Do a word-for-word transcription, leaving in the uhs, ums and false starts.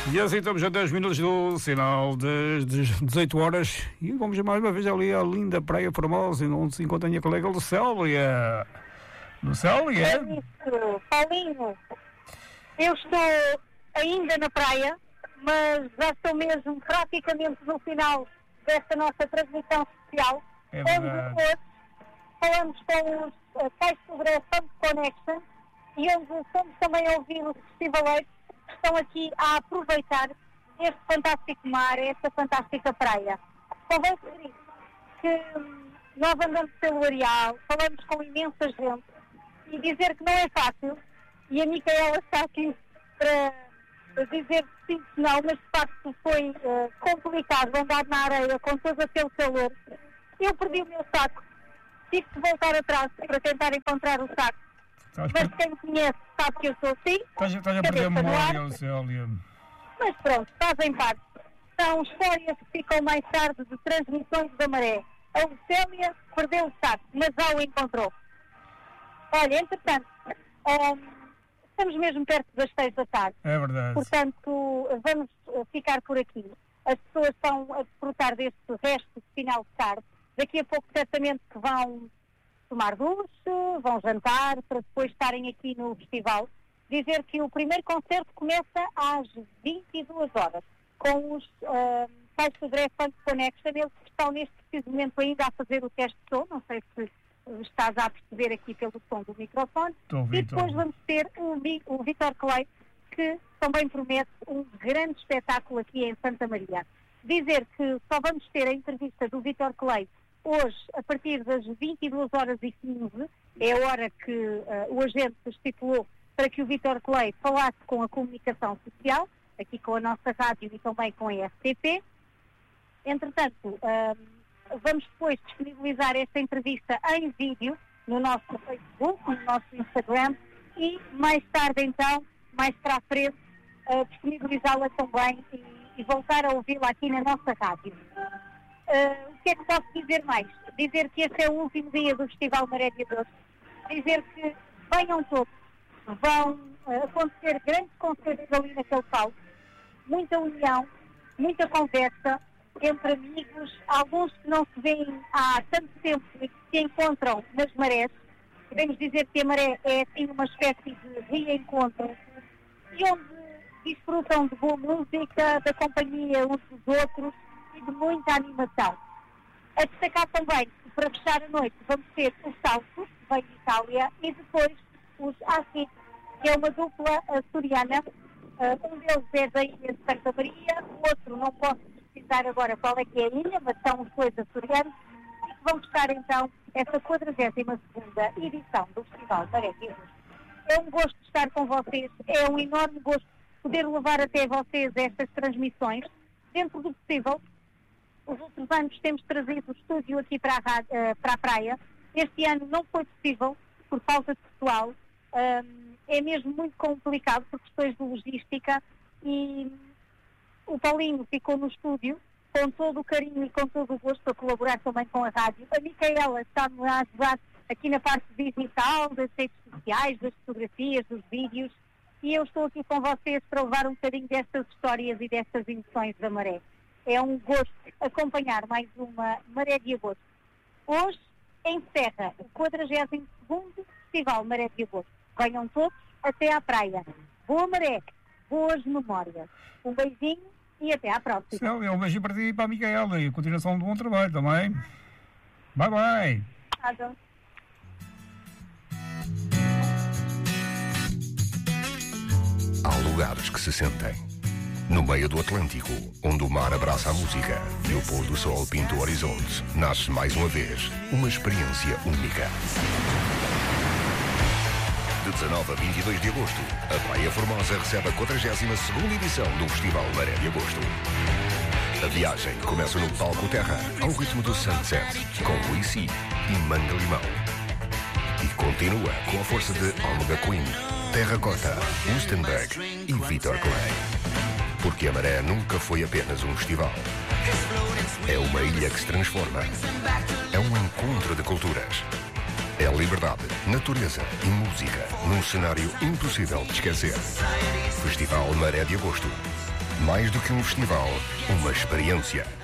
E assim estamos a dez minutos do sinal das dezoito horas e vamos mais uma vez ali à linda Praia Formosa, onde se encontra a minha colega Lucélia. Lucélia? É isso, Paulinho. Eu estou ainda na praia, mas já estou mesmo praticamente no final desta nossa transmissão especial, É onde verdade. hoje falamos com os uh, pais sobre a Fund Connection e onde estamos também a ouvir os festivaleiros que estão aqui a aproveitar este fantástico mar, esta fantástica praia. Convém dizer que hum, nós andamos pelo areal, falamos com imensa gente e dizer que não é fácil, e a Micaela está aqui para dizer que sim, que não, mas de facto foi uh, complicado andar na areia com todo aquele calor. Eu perdi o meu saco, tive que voltar atrás para tentar encontrar o saco. Estás, Mas per... quem me conhece sabe que eu sou assim. estás, estás a perder a cabeça no memória, ar. Lucélia. Mas pronto, fazem parte. São histórias que ficam mais tarde de transmissões da maré. A Lucélia perdeu o saco, mas já o encontrou. Olha, entretanto, hum, estamos mesmo perto das seis da tarde. É verdade. Portanto, vamos uh, ficar por aqui. As pessoas estão a desfrutar deste resto de final de tarde. Daqui a pouco, certamente, que vão tomar duche, vão jantar, para depois estarem aqui no festival. Dizer que o primeiro concerto começa às vinte e duas horas, com os uh, pais do Grey Funk Connection. Eles estão neste preciso momento ainda a fazer o teste de som, não sei se estás a perceber aqui pelo som do microfone. Estou a ouvir, E depois estou a ouvir. vamos ter o, Vi- o Vitor Clay, que também promete um grande espetáculo aqui em Santa Maria. Dizer que só vamos ter a entrevista do Vitor Clay hoje, a partir das vinte e duas horas e quinze, é a hora que uh, o agente estipulou para que o Vitor Clay falasse com a comunicação social, aqui com a nossa rádio e também com a R T P. Entretanto, um, vamos depois disponibilizar esta entrevista em vídeo no nosso Facebook, no nosso Instagram e mais tarde então, mais para a frente, uh, disponibilizá-la também e, e voltar a ouvi-la aqui na nossa rádio. Uh, o que é que posso dizer mais? Dizer que este é o último dia do Festival Maré de Agosto. Dizer que venham todos, vão uh, acontecer grandes concertos ali naquele palco, muita união, muita conversa entre amigos, alguns que não se veem há tanto tempo e que se encontram nas marés. Podemos dizer que a maré é assim uma espécie de reencontro e onde desfrutam de boa música, da companhia uns dos outros e de muita animação. A destacar também que para fechar a noite vamos ter o Salto, que vem de Itália, e depois os Acid, que é uma dupla açoriana. Uh, um deles é da ilha de Santa Maria, o outro não posso precisar agora qual é que é a ilha, mas são os dois açorianos, e que vão buscar então essa quadragésima segunda edição do Festival Maré de Agosto. É um gosto estar com vocês, é um enorme gosto poder levar até vocês estas transmissões, dentro do possível. Os outros anos temos trazido o estúdio aqui para a, ra- uh, para a praia. Este ano não foi possível, por falta de pessoal. Um, é mesmo muito complicado por questões de logística e o Paulinho ficou no estúdio com todo o carinho e com todo o gosto a colaborar também com a rádio. A Micaela está-me a ajudar aqui na parte digital, das redes sociais, das fotografias, dos vídeos, e eu estou aqui com vocês para levar um bocadinho destas histórias e destas emoções da maré. É um gosto acompanhar mais uma Maré de Agosto. Hoje encerra o quadragésimo segundo Festival Maré de Agosto. Venham todos até à praia. Boa maré, boas memórias. Um beijinho e até à próxima. Célia, um beijinho para ti e para a Micaela e a continuação de bom trabalho também. Bye bye. Nada. Há lugares que se sentem. No meio do Atlântico, onde o mar abraça a música e o pôr do sol pinta o horizonte, nasce mais uma vez uma experiência única. De dezanove a vinte e dois de agosto, a Praia Formosa recebe a quadragésima segunda edição do Festival Maré de Agosto. A viagem começa no Palco Terra, ao ritmo do Sunset, com Luisi e Manga Limão. E continua com a força de Omega Queen, Terracota, Wustenberg e Vitor Clay. Porque a Maré nunca foi apenas um festival. É uma ilha que se transforma. É um encontro de culturas. É liberdade, natureza e música num cenário impossível de esquecer. Festival Maré de Agosto. Mais do que um festival, uma experiência.